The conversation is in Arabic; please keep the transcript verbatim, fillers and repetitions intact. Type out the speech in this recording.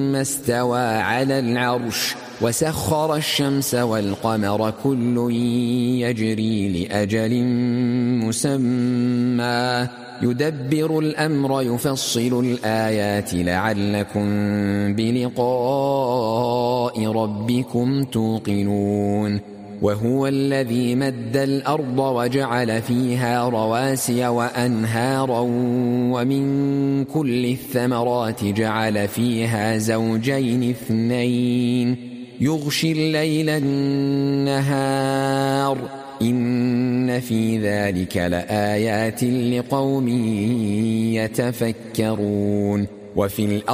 ثم استوى على العرش وسخر الشمس والقمر كل يجري لأجل مسمى يدبر الأمر يفصل الآيات لعلكم بلقاء ربكم توقنون وهو الذي مد الأرض وجعل فيها رواسي وأنهارا ومن كل الثمرات جعل فيها زوجين اثنين يغشي الليل النهار إن في ذلك لآيات لقوم يتفكرون وفي الأرض